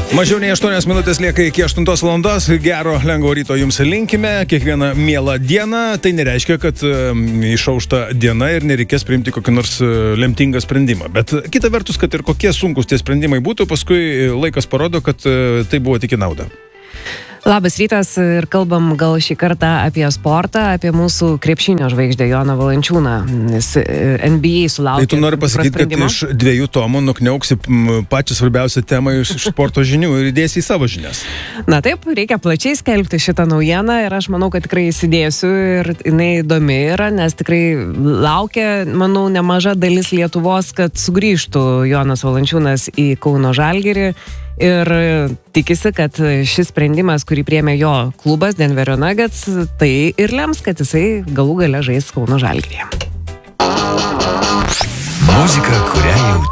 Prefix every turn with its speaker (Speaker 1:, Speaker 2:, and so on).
Speaker 1: Mažiau nei 8 minutės lieka iki 8 valandos. Gero, lengvo ryto jums linkime. Kiekvieną mielą dieną. Tai nereiškia, kad išaušta diena ir nereikės priimti kokį nors lemtingą sprendimą. Bet kita vertus, kad ir kokie sunkus tie sprendimai būtų, paskui laikas parodo, kad tai buvo tik į naudą.
Speaker 2: Labas rytas ir kalbam gal šį kartą apie sportą, apie mūsų krepšinio žvaigždę Joną Valančiūną, nes NBA sulaukė.
Speaker 1: Tai tu nori pasakyti, kad iš 2 tomų nukniauksi pačią svarbiausią temą iš sporto žinių ir įdėsi į savo žinias.
Speaker 2: Na taip, reikia plačiai skelbti šitą naujieną ir aš manau, kad tikrai įsidėsiu ir jinai įdomi yra, nes tikrai laukia, manau, nemaža dalis Lietuvos, kad sugrįžtų Jonas Valančiūnas į Kauno Žalgirį. Ir tikisi, kad šis sprendimas, kurį priėmė jo klubas Denverio Nuggets, tai ir lems, kad jisai galų gale žais Kauno Žalgiryje.
Speaker 3: Muzika, kurią jau